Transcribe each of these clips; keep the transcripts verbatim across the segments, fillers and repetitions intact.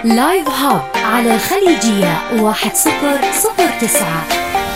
لايف هاب على الخليجية واحد صفر صفر تسعة.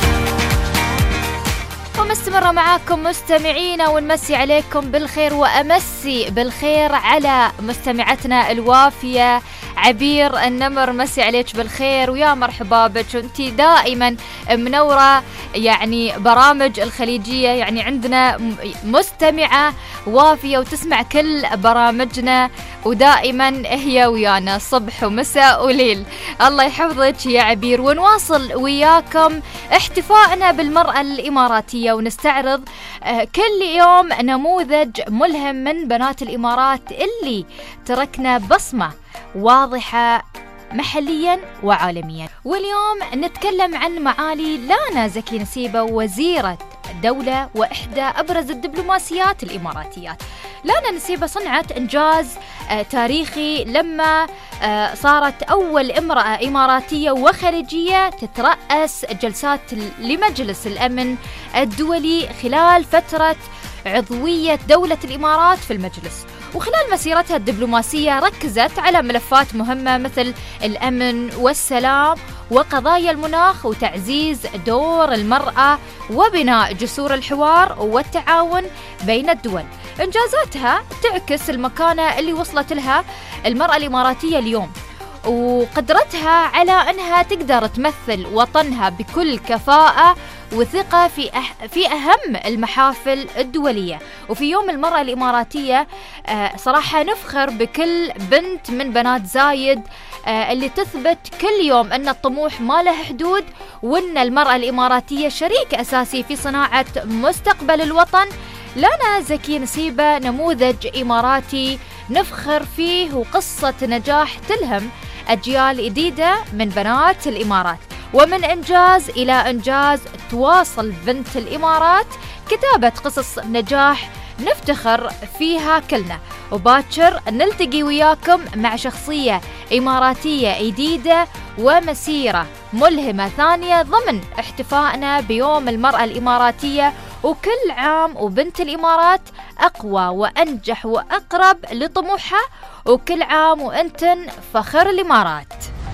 ومستمرة معاكم مستمعينا، ونمسي عليكم بالخير وأمسي بالخير على مستمعتنا الوافية عبير النمر. مسي عليك بالخير ويا مرحبا بك، انتي دائما منورة يعني برامج الخليجية، يعني عندنا مستمعة وافية وتسمع كل برامجنا ودائما هي ويانا صبح ومساء وليل. الله يحفظك يا عبير. ونواصل وياكم احتفائنا بالمرأة الإماراتية، ونستعرض كل يوم نموذج ملهم من بنات الإمارات اللي تركنا بصمة واضحة محليا وعالميا. واليوم نتكلم عن معالي لانا زكي نسيبة، وزيرة الدولة وإحدى أبرز الدبلوماسيات الإماراتيات. لانا نسيبة صنعت إنجاز آه تاريخي لما آه صارت أول امرأة إماراتية وخليجية تترأس جلسات لمجلس الأمن الدولي خلال فترة عضوية دولة الإمارات في المجلس. وخلال مسيرتها الدبلوماسية ركزت على ملفات مهمة مثل الأمن والسلام وقضايا المناخ وتعزيز دور المرأة وبناء جسور الحوار والتعاون بين الدول. إنجازاتها تعكس المكانة اللي وصلت لها المرأة الإماراتية اليوم، وقدرتها على أنها تقدر تمثل وطنها بكل كفاءة وثقة في أح في أهم المحافل الدولية. وفي يوم المرأة الإماراتية آه صراحة نفخر بكل بنت من بنات زايد آه اللي تثبت كل يوم أن الطموح ما له حدود، وأن المرأة الإماراتية شريك أساسي في صناعة مستقبل الوطن. لانا زكي نسيبة نموذج إماراتي نفخر فيه، وقصة نجاح تلهم أجيال جديدة من بنات الإمارات. ومن إنجاز إلى إنجاز تواصل بنت الإمارات كتابة قصص نجاح نفتخر فيها كلنا. وباكر نلتقي وياكم مع شخصية إماراتية جديدة ومسيرة ملهمة ثانية ضمن احتفائنا بيوم المرأة الإماراتية. وكل عام وبنت الإمارات أقوى وأنجح وأقرب لطموحها، وكل عام وأنتن فخر الإمارات.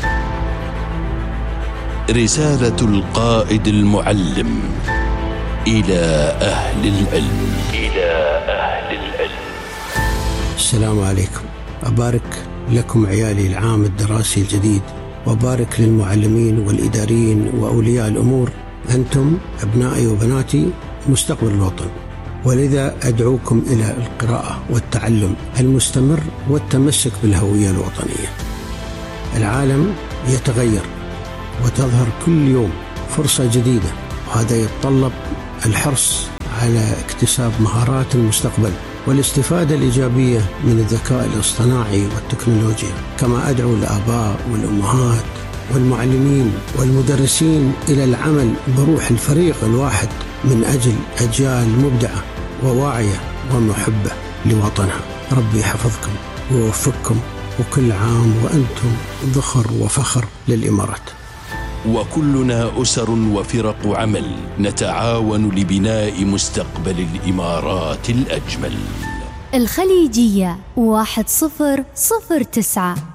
رسالة القائد المعلم إلى أهل العلم. إلى أهل العلم. السلام عليكم. أبارك لكم عيالي العام الدراسي الجديد، وأبارك للمعلمين والإداريين وأولياء الأمور. أنتم أبنائي وبناتي مستقبل الوطن، ولذا أدعوكم إلى القراءة والتعلم المستمر والتمسك بالهوية الوطنية. العالم يتغير وتظهر كل يوم فرصة جديدة، وهذا يتطلب الحرص على اكتساب مهارات المستقبل والاستفادة الإيجابية من الذكاء الاصطناعي والتكنولوجيا. كما أدعو الآباء والأمهات والمعلمين والمدرسين إلى العمل بروح الفريق الواحد من أجل أجيال مبدعة وواعية ومحبة لوطنها. ربي يحفظكم ويوفقكم، وكل عام وأنتم ذخر وفخر للإمارات. وكلنا أسر وفرق عمل نتعاون لبناء مستقبل الإمارات الأجمل. الخليجية واحد صفر صفر تسعة.